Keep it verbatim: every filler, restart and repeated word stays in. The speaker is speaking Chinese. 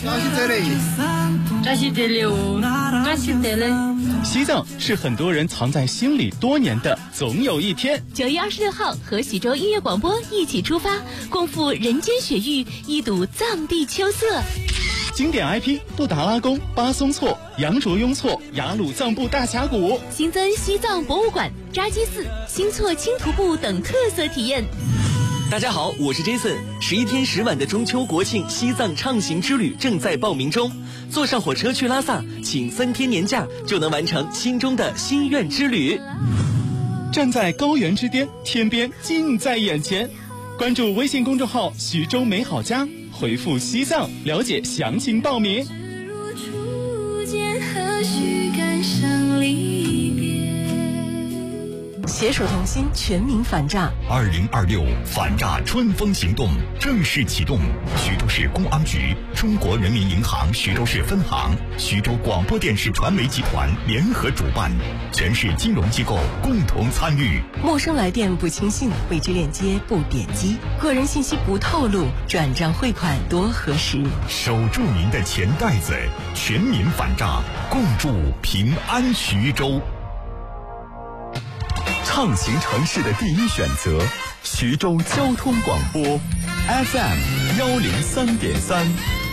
这是得嘞， 这是得嘞哦，这是得嘞。 西藏是很多人藏在心里多年的总有一天。 九月二十六号，和徐州音乐广播一起出发，共赴人间雪域，一睹藏地秋色。 经典 I P 布达拉宫、巴松措、羊卓雍措、雅鲁藏布大峡谷， 新增西藏博物馆、扎基寺、新措轻徒步等特色体验。 大家好，我是 Jason。十一天十晚的中秋国庆西藏畅行之旅正在报名中，坐上火车去拉萨，请三天年假就能完成心中的心愿之旅。 站在高原之巅，天边近在眼前。关注微信公众号“徐州美好家”，回复“西藏”了解详情报名。 携手同心，全民反诈。 二零二六反诈春风行动正式启动。徐州市公安局、中国人民银行徐州市分行、徐州广播电视传媒集团联合主办，全市金融机构共同参与。 陌生来电不轻信，未知链接不点击，个人信息不透露，转账汇款多核实。 守住您的钱袋子，全民反诈，共筑平安徐州。 畅行城市的第一选择，徐州交通广播 F M 幺零三点三。